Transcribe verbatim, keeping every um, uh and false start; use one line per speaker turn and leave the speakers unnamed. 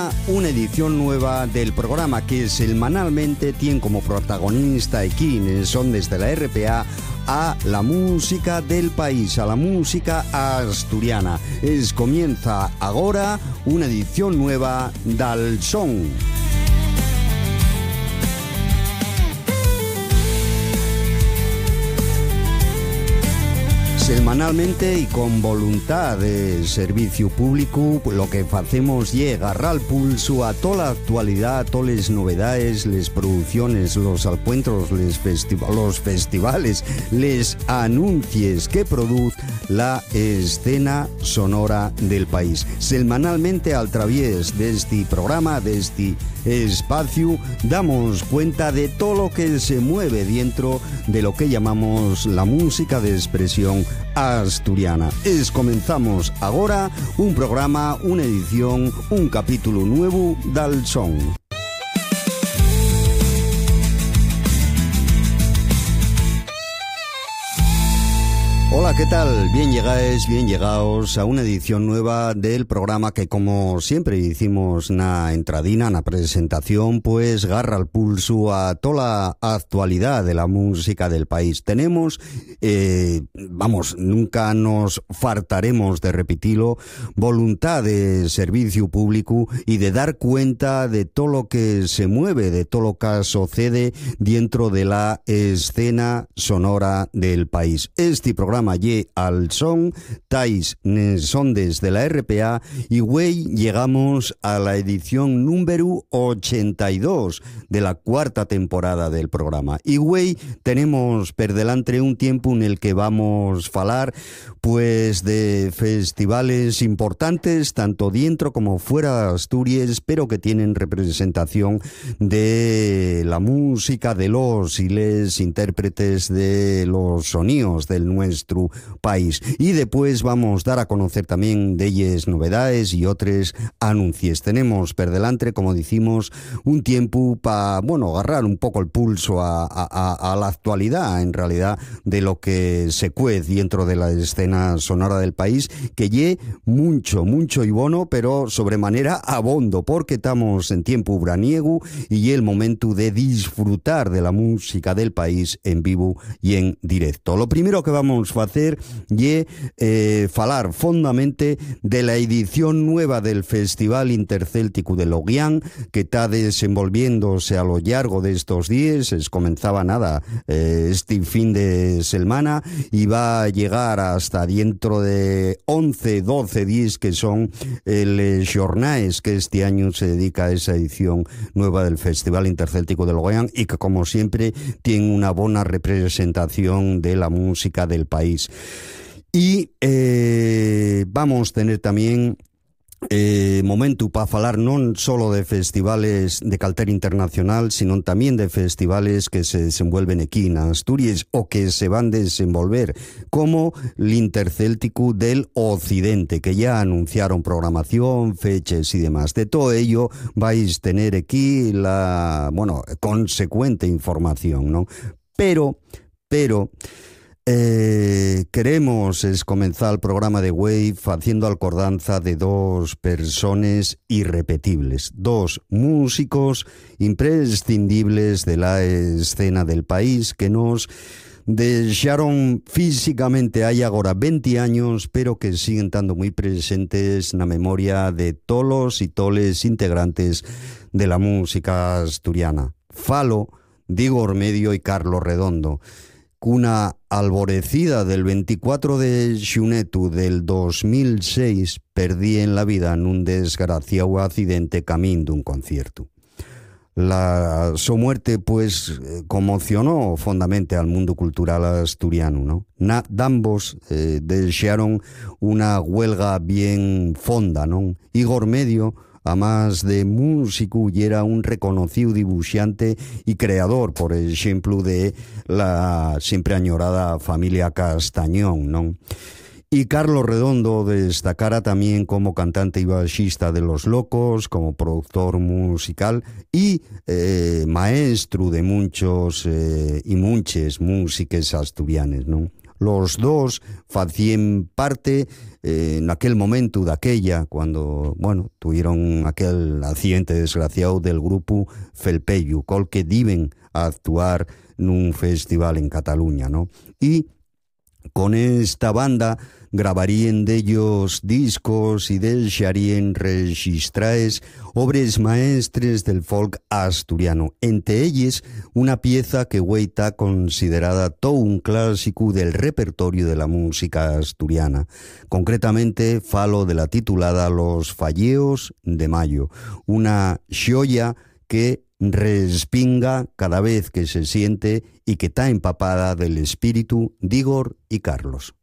Una edición nueva del programa que semanalmente tiene como protagonista aquí en Son desde la R P A a la música del país, a la música asturiana. Es comienza ahora una edición nueva del Son. Semanalmente y con voluntad de servicio público, lo que hacemos es agarrar el pulso a toda la actualidad, todas las novedades, las producciones, los encuentros, los, festi los festivales, les anuncies que produce la escena sonora del país. Semanalmente, a través de este programa, de este espacio, damos cuenta de todo lo que se mueve dentro de lo que llamamos la música de expresión asturiana. Es comenzamos ahora un programa, una edición, un capítulo nuevo del Son. Hola, ¿qué tal? Bien llegáis, bien llegados a una edición nueva del programa que, como siempre hicimos na entradina, na presentación, pues garra el pulso a toda la actualidad de la música del país. Tenemos, eh, vamos, nunca nos fartaremos de repetirlo, voluntad de servicio público y de dar cuenta de todo lo que se mueve, de todo lo que sucede dentro de la escena sonora del país. Este programa Ye al son, tais son desde la R P A y güey llegamos a la edición número ochenta y dos de la cuarta temporada del programa. Y güey tenemos per delante un tiempo en el que vamos a falar pues de festivales importantes tanto dentro como fuera de Asturias, pero que tienen representación de la música de los y les intérpretes de los sonidos del nuestro país. Y después vamos a dar a conocer también de ellas novedades y otros anuncios. Tenemos per delante, como decimos, un tiempo para, bueno, agarrar un poco el pulso a, a, a la actualidad, en realidad, de lo que se cuece dentro de la escena sonora del país, que lle mucho, mucho y bueno, pero sobremanera abondo, porque estamos en tiempo braniego y el momento de disfrutar de la música del país en vivo y en directo. Lo primero que vamos a hacer y eh, falar fondamente de la edición nueva del Festival Intercéltico de Loguián, que está desenvolviéndose a lo largo de estos días. Es comenzaba nada eh, este fin de semana y va a llegar hasta dentro de once, doce días, que son el jornales que este año se dedica a esa edición nueva del Festival Intercéltico de Loguián y que, como siempre, tiene una buena representación de la música del país. Y eh, vamos a tener también eh, momento para falar non solo de festivales de calter internacional, sino también de festivales que se desenvuelven aquí en Asturias o que se van a desenvolver, como el Intercéltico del Occidente, que ya anunciaron programación, fechas y demás. De todo ello vais a tener aquí la, bueno, consecuente información, ¿no? Pero, pero... Eh, queremos es comenzar el programa de Wave haciendo acordanza de dos personas irrepetibles, dos músicos imprescindibles de la escena del país que nos dejaron físicamente hay ahora veinte años, pero que siguen estando muy presentes en la memoria de todos y toles integrantes de la música asturiana. Falo, Igor Medio y Carlos Redondo. Una alborecida del veinticuatro de xunetu del dos mil seis perdí en la vida en un desgraciado accidente camino de un concierto. La, su muerte pues conmocionó fondamente al mundo cultural asturiano, ¿no? Na, ambos eh, desearon una huelga bien fonda, ¿no? Igor Medio, además de músico, y era un reconocido dibujante y creador, por ejemplo, de la siempre añorada familia Castañón, ¿no? Y Carlos Redondo destacara también como cantante y bajista de Los Locos, como productor musical y eh, maestro de muchos eh, y muchas músicas asturianas, ¿no? Los dos facían parte eh, en aquel momento d'aquella, cuando, bueno, tuvieron aquel accidente desgraciado del grupo Felpeyu, col que diven a actuar nun festival en Cataluña, ¿no? Y con esta banda grabarían d'ellos discos y deixarían registraes obres maestres del folk asturiano, entre ellas una pieza que güey está considerada todo un clásico del repertorio de la música asturiana. Concretamente falo de la titulada Los Falleos de Mayo, una xoia que respinga cada vez que se siente y que está empapada del espíritu de Igor y Carlos.